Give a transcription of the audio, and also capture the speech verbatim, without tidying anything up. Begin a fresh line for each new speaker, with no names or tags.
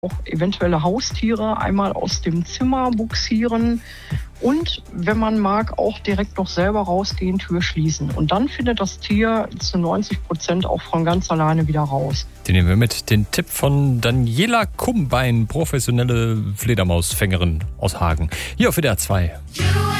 auch eventuelle Haustiere einmal aus dem Zimmer buxieren und, wenn man mag, auch direkt noch selber rausgehen, Tür schließen. Und dann findet das Tier zu neunzig Prozent auch von ganz alleine wieder raus.
Den nehmen wir mit. Den Tipp von Daniela Kumbein, professionelle Fledermausfängerin aus Hagen. Hier auf W D R zwei.